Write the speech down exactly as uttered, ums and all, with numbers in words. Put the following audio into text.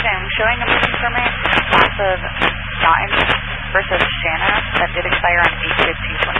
I'm showing a moving permit off of Dotton versus Shanna that did expire on eight fifteen